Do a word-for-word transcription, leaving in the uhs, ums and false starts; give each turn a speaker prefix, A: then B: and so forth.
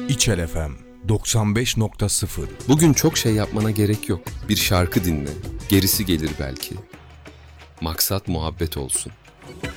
A: İçel F M doksan beş nokta sıfır.
B: Bugün çok şey yapmana gerek yok. Bir şarkı dinle, gerisi gelir belki. Maksat muhabbet olsun.